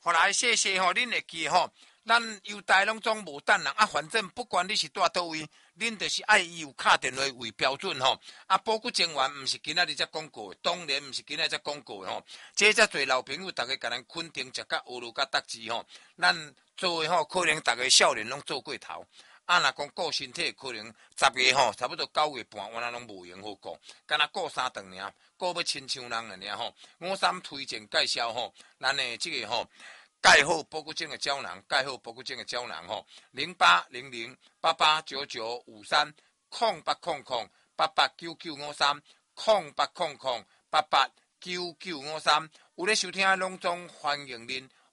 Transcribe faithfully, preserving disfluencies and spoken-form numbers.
后来谢谢吼，恁会记吼，咱邮台拢总无等人啊，反正不管你是住倒位，恁就是爱伊有敲电话为标准吼。啊，保骨精华毋是今仔日才广告的，当然毋是今仔日才广告的吼。这遮侪老朋友，逐个甲咱肯定食甲乌鲁甲达志吼，咱做诶吼，可能逐个少年拢做过头。啊，若讲顾身体，可能十月吼，差不多九月半，我那拢无闲好顾，干那顾三顿尔，顾要亲像人了尔吼。我三推荐介绍吼，咱诶即个吼。盖好保骨精的胶囊，盖好保骨精的胶囊吼，零八零零八八九九五三空八空空八八九九五三空八空空八八九九五三，有咧收听的拢总欢迎恁